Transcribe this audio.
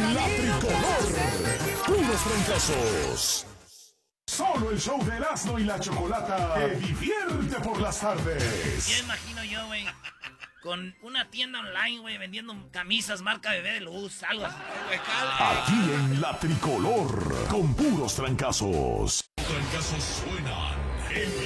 La Tricolor. Puros fracasos. Solo el show de Erasmo y la Chocolata te divierte por las tardes. Ya imagino yo, güey, con una tienda online, güey, vendiendo camisas marca Bebé de Luz, algo así. Aquí en La Tricolor, con puros trancazos. Trancazos suenan en